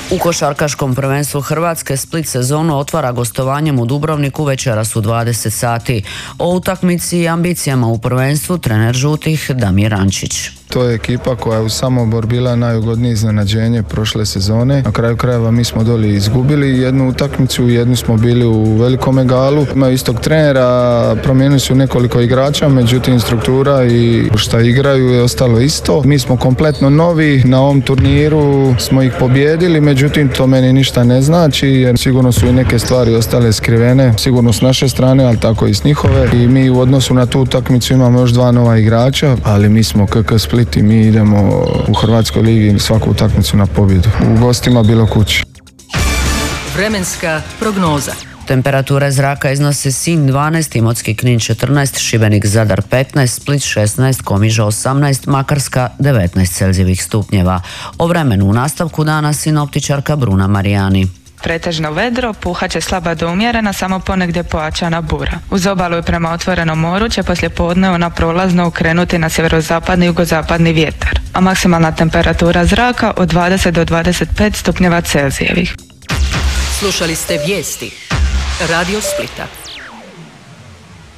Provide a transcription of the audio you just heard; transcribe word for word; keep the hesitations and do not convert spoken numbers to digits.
U košarkaškom prvenstvu Hrvatske Split sezonu otvara gostovanjem u Dubrovniku večeras u dvadeset sati. O utakmici i ambicijama u prvenstvu trener žutih Damir Ančić. To je ekipa koja je u Samobor bila najugodnije iznenađenje prošle sezone. Na kraju krajeva mi smo doli izgubili jednu utakmicu, jednu smo bili u Velikome Galu. Imaju istog trenera, promijenili su nekoliko igrača, međutim struktura i šta igraju je ostalo isto. Mi smo kompletno novi, na ovom turniru smo ih pobjedili, međutim to meni ništa ne znači jer sigurno su i neke stvari ostale skrivene, sigurno s naše strane, ali tako i s njihove. I mi u odnosu na tu utakmicu imamo još dva nova igrača, ali mi smo K K Split i mi idemo u Hrvatskoj ligi svaku utakmicu na pobjedu. U gostima bilo kući. Vremenska prognoza. Temperature zraka iznose Sinj dvanaest, Imotski, Knin četrnaest, Šibenik, Zadar petnaest, Split šesnaest, Komiža osamnaest, Makarska devetnaest celzijevih stupnjeva. O vremenu u nastavku dana sinoptičarka Bruna Marijani. Pretežno vedro, puhat će slaba do umjerena, samo ponegdje pojačana bura. Uz obalu i prema otvorenom moru će poslije podne ona prolazno ukrenuti na sjeverozapadni i jugozapadni vjetar, a maksimalna temperatura zraka od dvadeset do dvadeset pet stupnjeva celzijevih. Slušali ste vijesti Radio Splita.